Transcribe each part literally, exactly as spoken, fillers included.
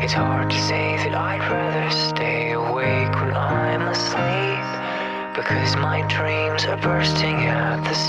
It's hard to say that I'd rather stay awake when I'm asleep, because my dreams are bursting at the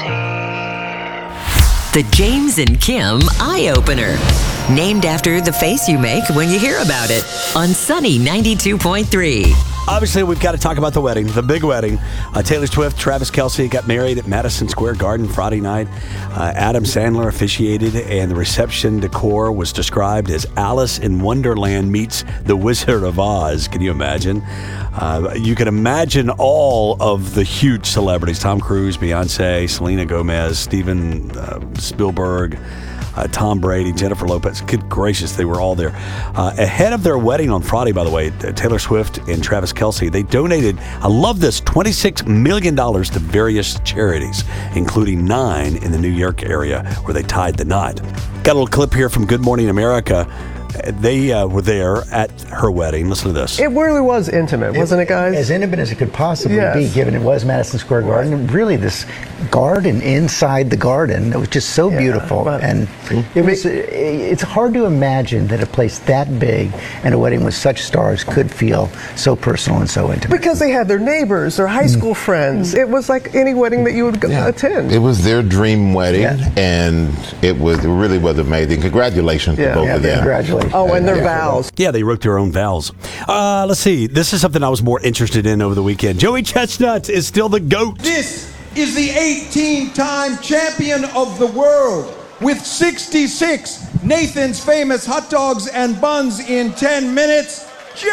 seams. The James and Kim Eye Opener. Named after the face you make when you hear about it. On Sunny ninety-two point three. Obviously, we've got to talk about the wedding, the big wedding. Uh, Taylor Swift, Travis Kelce got married at Madison Square Garden Friday night. Uh, Adam Sandler officiated, and the reception decor was described as Alice in Wonderland meets The Wizard of Oz. Can you imagine? Uh, you can imagine all of the huge celebrities: Tom Cruise, Beyonce, Selena Gomez, Steven uh, Spielberg, Uh, Tom Brady, Jennifer Lopez. Good gracious, they were all there. Uh, ahead of their wedding on Friday, by the way, Taylor Swift and Travis Kelce, they donated, I love this, twenty-six million dollars to various charities, including nine in the New York area where they tied the knot. Got a little clip here from Good Morning America. They uh, were there at her wedding. Listen to this. It really was intimate, wasn't it, guys? As intimate as it could possibly Yes. be, given it was Madison Square Garden. And really, this garden inside the garden, it was just so Yeah, beautiful. but- And it was. It's hard to imagine that a place that big and a wedding with such stars could feel so personal and so intimate. Because they had their neighbors, their high school friends. It was like any wedding that you would go Yeah. attend. It was their dream wedding, Yeah. and it was it really was amazing. Congratulations Yeah. to both Yeah, of them. congratulations. Oh, and their Yeah. vows. Yeah, they wrote their own vows. Uh, let's see. This is something I was more interested in over the weekend. Joey Chestnut is still the GOAT. This is the eighteen-time champion of the world with sixty-six Nathan's Famous hot dogs and buns in ten minutes,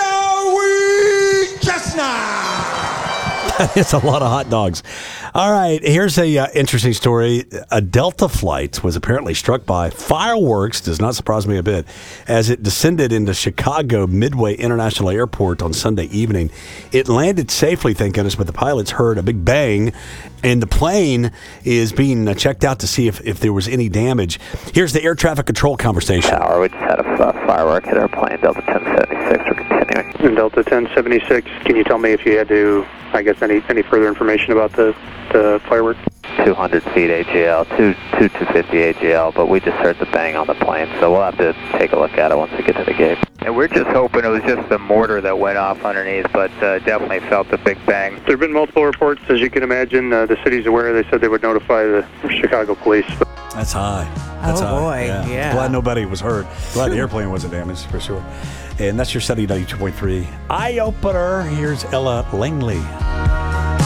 Joey Chestnut! It's a lot of hot dogs. All right, here's a uh, interesting story. A Delta flight was apparently struck by fireworks, does not surprise me a bit, as it descended into Chicago Midway International Airport on Sunday evening. It landed safely, thank goodness, but the pilots heard a big bang, and the plane is being uh, checked out to see if, if there was any damage. Here's the air traffic control conversation. Tower, we just had a uh, firework hit our plane, Delta ten seventy-six. We're continuing. In Delta ten seventy-six, can you tell me if you had to, I guess, any any further information about the, the firework? two hundred feet A G L, two, two two fifty A G L, but we just heard the bang on the plane, so we'll have to take a look at it once we get to the gate. And we're just hoping it was just the mortar that went off underneath, but uh, definitely felt the big bang. There have been multiple reports, as you can imagine. Uh, the city's aware. They said they would notify the Chicago police. That's high. That's Oh, high. boy, yeah. Glad nobody was hurt. Glad the airplane wasn't damaged, for sure. And that's your Sunny ninety-two point three Eye Opener. Here's Ella Langley.